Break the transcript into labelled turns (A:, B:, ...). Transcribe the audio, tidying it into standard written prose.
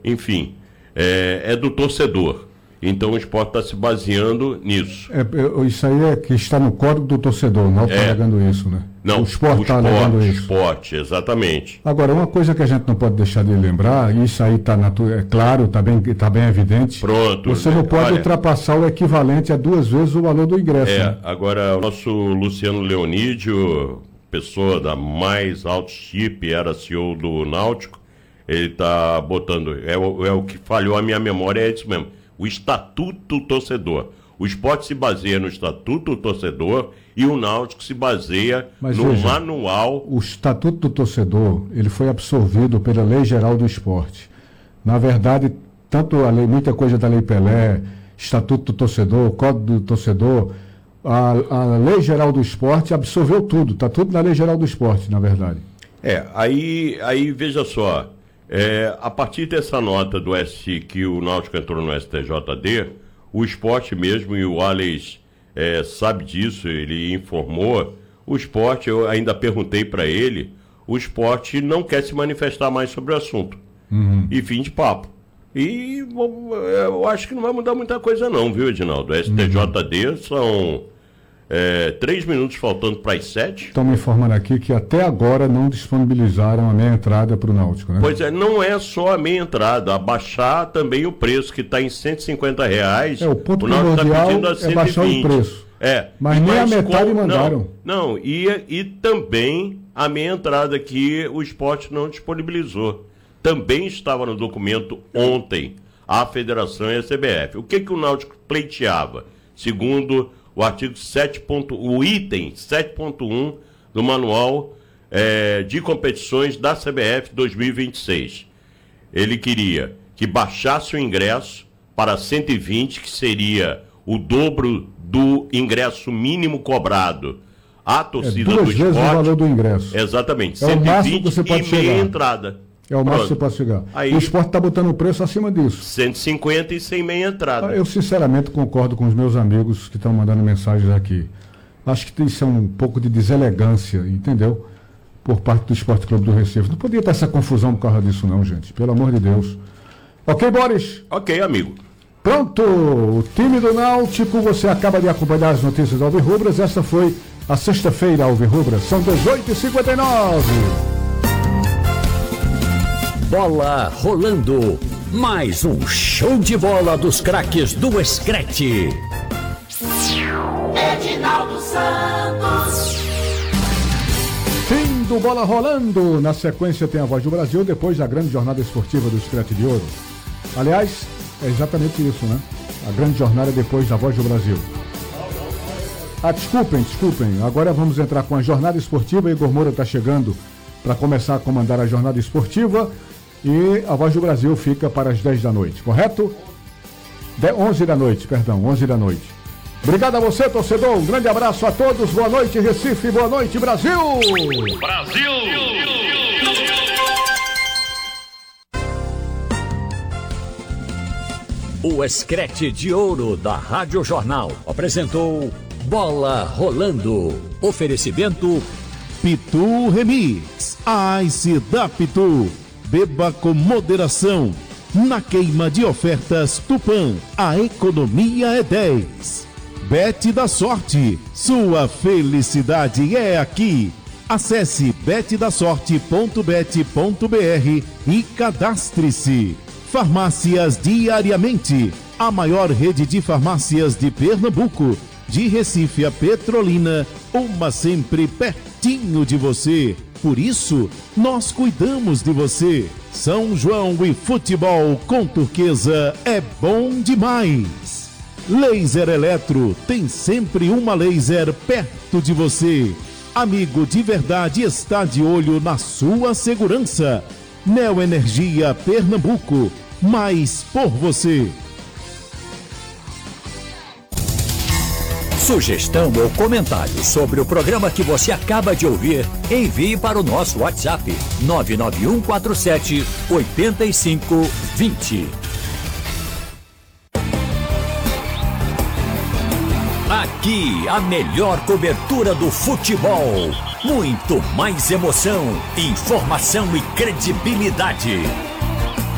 A: enfim, é do torcedor. Então o Sport está se baseando nisso.
B: Isso aí é que está no código do torcedor, não está alegando isso, né?
A: Não,
B: o Sport está alegando isso.
A: O Sport, exatamente.
B: Agora, uma coisa que a gente não pode deixar de lembrar, isso aí está claro, está bem evidente.
A: Pronto.
B: Você não pode ultrapassar o equivalente a 2 vezes o valor do ingresso. Né?
A: Agora o nosso Luciano Leonídio, pessoa da mais alto chip, era CEO do Náutico, ele está botando, é o que falhou a minha memória, é isso mesmo. O Estatuto Torcedor. O Sport se baseia no Estatuto Torcedor e o Náutico se baseia manual.
B: O Estatuto do Torcedor, ele foi absorvido pela Lei Geral do Esporte. Na verdade, tanto muita coisa da Lei Pelé, Estatuto do Torcedor, Código do Torcedor, a Lei Geral do Esporte absorveu tudo. Está tudo na Lei Geral do Esporte, na verdade.
A: Aí veja só. A partir dessa nota do que o Náutico entrou no STJD, o Sport mesmo, e o Alex sabe disso, ele informou, o Sport, eu ainda perguntei para ele, o Sport não quer se manifestar mais sobre o assunto. E fim de papo. E eu acho que não vai mudar muita coisa não, viu, Edinaldo? O STJD são 3 minutos faltando para as 7.
B: Estão me informando aqui que até agora não disponibilizaram a meia entrada para o Náutico, né?
A: Pois não é só a meia entrada, abaixar também o preço, que está em R$150.
B: O ponto primordial é baixar o preço. Mas nem a metade mandaram.
A: Não, e também a meia entrada que o Sport não disponibilizou. Também estava no documento ontem, a Federação e a CBF. O que o Náutico pleiteava? Segundo o artigo 7.1, o item 7.1 do Manual de Competições da CBF 2026. Ele queria que baixasse o ingresso para 120, que seria o dobro do ingresso mínimo cobrado. A torcida do Sport... 2 vezes o
B: valor do ingresso.
A: Exatamente.
B: 120 e meia
A: entrada.
B: É o máximo que você pode chegar. O Sport está botando o preço acima disso.
A: 150 e sem meia entrada.
B: Eu sinceramente concordo com os meus amigos que estão mandando mensagens aqui. Acho que isso é um pouco de deselegância, entendeu? Por parte do Esporte Clube do Recife. Não podia ter essa confusão por causa disso não, gente. Pelo amor de Deus. Ok, Boris?
A: Ok, amigo.
B: Pronto. O time do Náutico, você acaba de acompanhar as notícias do Alvirrubras. Essa foi a sexta-feira, Alvirrubras. São 18h59.
C: Bola rolando, mais um show de bola dos craques do Screte.
D: Edinaldo Santos.
B: Fim do Bola rolando. Na sequência tem a Voz do Brasil, depois da grande jornada esportiva do Screte de Ouro. Aliás, é exatamente isso, né? A grande jornada depois da Voz do Brasil. Desculpem. Agora vamos entrar com a jornada esportiva. Igor Moura está chegando para começar a comandar a jornada esportiva. E a Voz do Brasil fica para as 10 da noite, correto? 11 da noite. Obrigado a você, torcedor. Um grande abraço a todos. Boa noite, Recife. Boa noite, Brasil.
D: Brasil!
C: O Screte de Ouro da Rádio Jornal apresentou Bola Rolando. Oferecimento
E: Pitu Remix. Ice da Pitu. Beba com moderação. Na queima de ofertas Tupã, a economia é 10. Bet da Sorte. Sua felicidade é aqui. Acesse betdasorte.bet.br e cadastre-se. Farmácias Diariamente. A maior rede de farmácias de Pernambuco. De Recife a Petrolina, uma sempre pertinho de você. Por isso, nós cuidamos de você. São João e futebol com Turquesa é bom demais. Laser Eletro, tem sempre uma laser perto de você. Amigo de verdade está de olho na sua segurança. Neoenergia Pernambuco, mais por você.
C: Sugestão ou comentário sobre o programa que você acaba de ouvir, envie para o nosso WhatsApp 99147-8520. Aqui, a melhor cobertura do futebol. Muito mais emoção, informação e credibilidade.